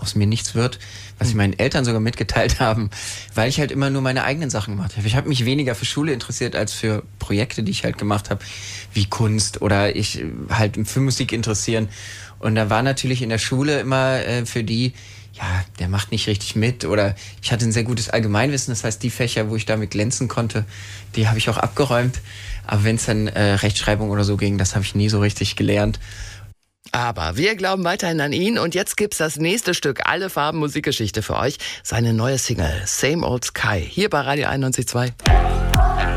aus mir nichts wird, was sie meinen Eltern sogar mitgeteilt haben, weil ich halt immer nur meine eigenen Sachen gemacht habe. Ich habe mich weniger für Schule interessiert als für Projekte, die ich halt gemacht habe, wie Kunst oder ich halt für Musik interessieren. Und da war natürlich in der Schule immer für die, ja, der macht nicht richtig mit oder ich hatte ein sehr gutes Allgemeinwissen, das heißt, die Fächer, wo ich damit glänzen konnte, die habe ich auch abgeräumt. Aber wenn es dann Rechtschreibung oder so ging, das habe ich nie so richtig gelernt. Aber wir glauben weiterhin an ihn und jetzt gibt's das nächste Stück, Alle Farben Musikgeschichte für euch. Seine neue Single, Same Old Sky, hier bei Radio 91.2.